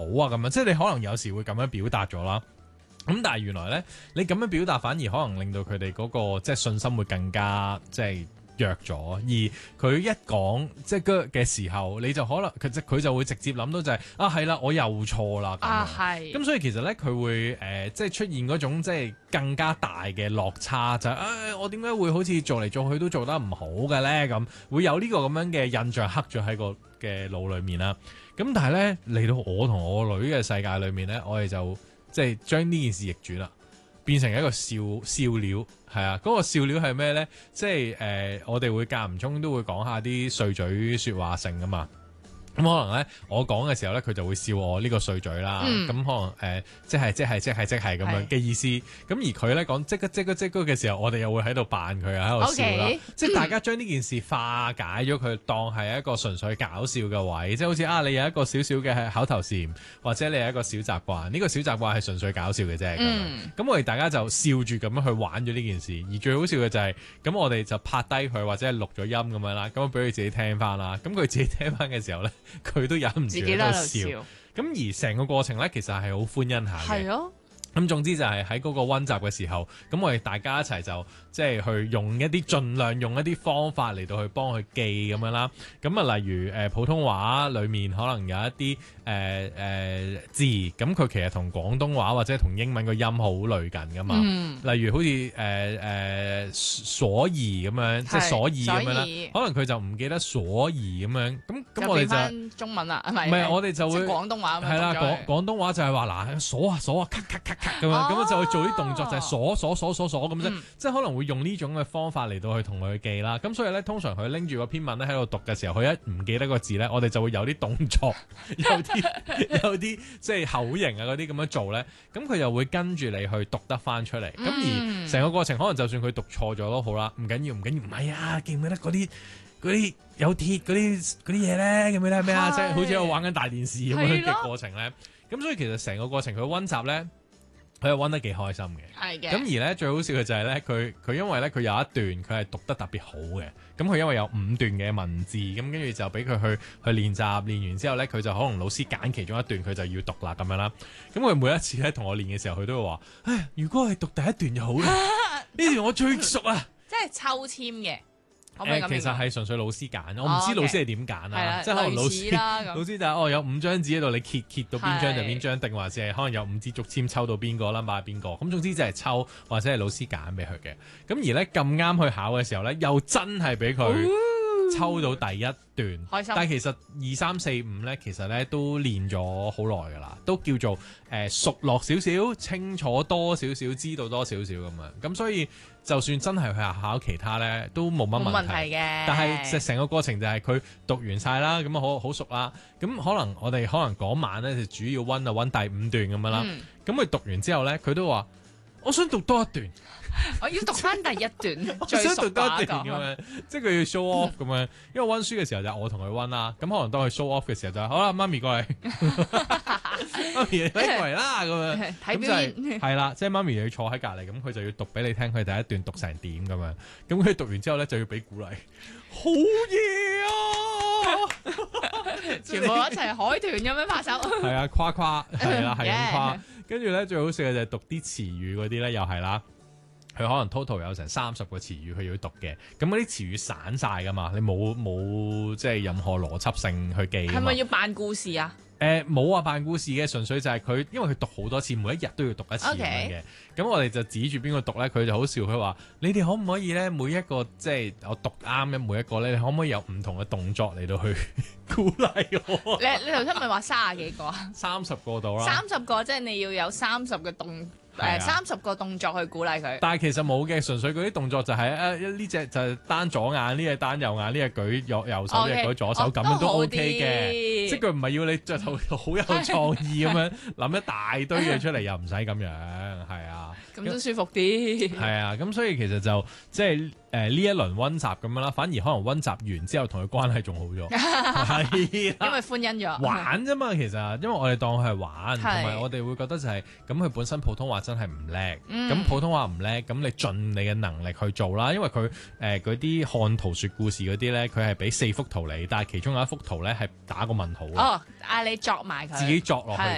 啊咁樣，即係你可能有時會咁樣表達咗啦。咁但係原來咧，你咁樣表達反而可能令到佢哋嗰個即係信心會更加即係弱咗，而佢一講即係嘅時候，你就可能佢就會直接諗到就係係啦，我又錯啦咁。咁所以其實咧佢會即係出現嗰種即係更加大嘅落差，就係我點解會好似做嚟做去都做得唔好嘅咧？咁會有呢個咁樣嘅印象刻咗喺個嘅腦裏面啦。咁但係咧嚟到我同我女嘅世界裏面咧，我哋就即係將呢件事逆轉啦，變成一個笑料，係啊，嗰個笑料係咩咧？即係我哋會間唔中都會講下啲碎嘴説話性㗎嘛。咁可能咧，我講嘅時候咧，佢就會笑我呢個碎嘴啦。咁可能即係咁樣嘅意思。咁而佢咧講即刻嘅時候，我哋又會喺度扮佢喺度笑啦。即係大家將呢件事化解咗佢，當係一個純粹搞笑嘅位。即係好似你有一個少少嘅口頭禪，或者你有一個小習慣。呢個小習慣係純粹搞笑嘅啫。咁我哋大家就笑住咁樣去玩咗呢件事。而最好笑嘅就係，咁我哋就拍低佢或者係錄咗音咁樣啦。咁俾佢自己聽翻啦。咁佢自己聽翻嘅時候咧，佢都忍唔住喺度笑，咁而成個過程咧，其實係好歡欣下嘅。係咯。咁總之就係喺嗰個溫習嘅時候，咁我哋大家一齊就即係去用一啲盡量用一啲方法嚟到去幫佢記咁樣啦。咁例如普通話裡面可能有一啲字，咁佢其實同廣東話或者同英文個音好類近噶嘛。例如好似所以咁樣，即係所以咁樣啦。可能佢就唔記得所以咁樣，咁我哋就翻中文啦，係咪？ 唔係，我哋就會廣東話咁樣。 係啦，廣東話就係話嗱，鎖咔咁樣，咁就會做啲動作，就係鎖咁啫。即係可能會用呢種嘅方法嚟到去同佢記啦。咁所以咧，通常佢拎住個篇文咧喺度讀嘅時候，佢一唔記得個字咧，我哋就會有啲動作，有啲即係口型啊嗰啲咁樣做咧。咁佢又會跟住你去讀得翻出嚟。咁而成個過程可能就算佢讀錯咗都好啦，唔緊要，唔係啊，記唔記得嗰啲有鐵嗰啲嘢咧？記唔記得係咩啊？即係好似喺度玩緊大電視咁樣嘅過程咧。咁所以其實成個過程佢溫習咧，佢係溫得幾開心嘅。係嘅。咁而咧最好笑嘅就係咧，佢因為咧佢有一段佢係讀得特別好嘅。咁佢因為有5段嘅文字，咁跟住就俾佢去練習，練完之後咧，佢就可能老師揀其中一段佢就要讀啦咁樣啦。咁佢每一次咧同我練嘅時候，佢都會話：如果係讀第一段就好啦，呢段我最熟啊！ 即係抽籤嘅。 其實係純粹老師揀，我唔知老師係點揀啊，即係可能老師就係有5張紙喺度，你揭到邊張就邊張，定還是係可能有5支竹籤抽到邊個啦，買邊個，咁總之就係抽或者係老師揀俾佢嘅。咁而咧咁啱去考嘅時候咧，又真係俾佢抽到第一段，開心。但係其實2、3、4、5咧，其實咧都練咗好耐㗎啦，都叫做熟絡少少，清楚多少少，知道多少少咁樣。咁所以就算真係去考其他咧，都冇乜問題嘅。但係成個過程就係佢讀完晒啦，咁啊好熟啦。咁可能我哋嗰晚咧就主要溫第5段咁樣啦。咁佢讀完之後咧，佢都話：我想讀多一段。 我要讀翻第一段， 我想讀多一段咁樣，即係佢要 show off 咁樣。因為溫書嘅時候就我同佢溫啦，咁可能當佢 show off 嘅時候就好啦，媽咪過嚟，媽咪你過嚟啦咁樣。睇表演係啦，即係媽咪要坐喺隔離，咁佢就要讀俾你聽，佢第一段讀成點咁樣。咁佢讀完之後咧就要俾鼓勵，好嘢啊！ 全部一齊海豚咁樣拍手。 係啊，誇係啦，係咁誇。跟住咧最好笑嘅就係讀啲詞語嗰啲咧，又係啦。佢可能 total 有成30個詞語佢要讀嘅，咁嗰啲詞語散晒噶嘛，你冇即係任何邏輯性去記。係咪要扮故事啊？ 冇話扮故事嘅，純粹就係佢，因為佢讀好多次，每一日都要讀一次咁樣嘅。咁我哋就指住邊個讀咧，佢就好笑，佢話：你哋可唔可以咧，每一個即係我讀啱嘅每一個咧，你可唔可以有唔同嘅動作嚟到去鼓勵我？ 你頭先咪話30幾個啊 ？30個到啦。 30個即係你要有30個30個動作去鼓勵佢。 但係其實冇嘅，純粹嗰啲動作就係呢隻就係單左眼，呢隻單右眼，呢隻舉右手，呢隻舉左手，咁樣都 OK 嘅。即係佢唔係要你着套好有創意咁樣諗一大堆嘢出嚟，又唔使咁樣，係啊。 咁都舒服啲。 係啊，咁所以其實就即係呢一輪溫習咁樣啦，反而可能溫習完之後同佢關係仲好咗，係因為歡欣咗玩啫嘛。其實因為我哋當佢係玩，同埋我哋會覺得就係咁，佢本身普通話真係唔叻，咁普通話唔叻，咁你盡你嘅能力去做啦。因為佢嗰啲看圖說故事嗰啲咧，佢係俾4幅圖你，但係其中有一幅圖咧係打個問號。 嗌你作埋佢， 自己作落去